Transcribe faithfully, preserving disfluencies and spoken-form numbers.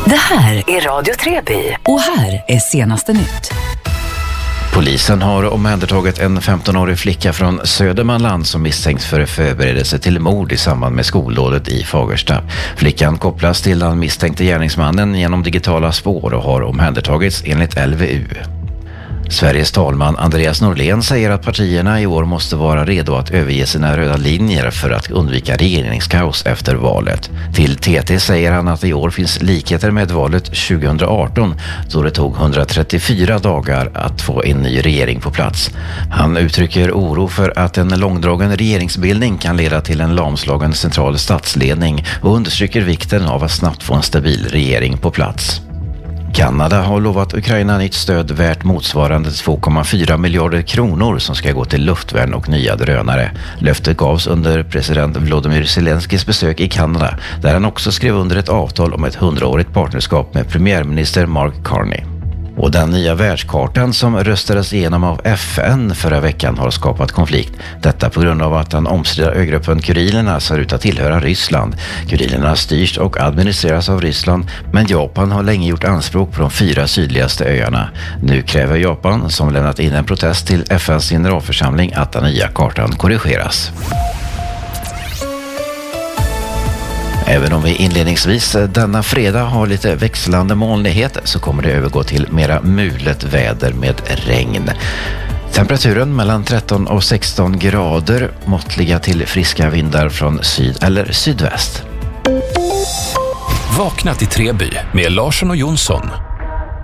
Det här är Radio Treby och här är senaste nytt. Polisen har omhändertagit en femtonårig flicka från Södermanland som misstänks för förberedelse till mord i samband med skoldådet i Fagersta. Flickan kopplas till den misstänkte gärningsmannen genom digitala spår och har omhändertagits enligt L V U. Sveriges talman Andreas Norlén säger att partierna i år måste vara redo att överge sina röda linjer för att undvika regeringskaos efter valet. Till T T säger han att i år finns likheter med valet tjugohundraarton då det tog hundratrettiofyra dagar att få en ny regering på plats. Han uttrycker oro för att en långdragen regeringsbildning kan leda till en lamslagen central statsledning och understryker vikten av att snabbt få en stabil regering på plats. Kanada har lovat Ukraina nytt stöd värt motsvarande två komma fyra miljarder kronor som ska gå till luftvärn och nya drönare. Löftet gavs under president Volodymyr Zelenskis besök i Kanada där han också skrev under ett avtal om ett hundraårigt partnerskap med premiärminister Mark Carney. Och den nya världskartan som röstades igenom av F N förra veckan har skapat konflikt. Detta på grund av att den omstridda ögruppen Kurilerna ser ut att tillhöra Ryssland. Kurilerna styrs och administreras av Ryssland, men Japan har länge gjort anspråk på de fyra sydligaste öarna. Nu kräver Japan, som lämnat in en protest till F N:s generalförsamling, att den nya kartan korrigeras. Även om vi inledningsvis denna fredag har lite växlande molnighet så kommer det övergå till mera mulet väder med regn. Temperaturen mellan tretton och sexton grader, måttliga till friska vindar från syd eller sydväst. Vakna till Treby med Larsson och Jonsson.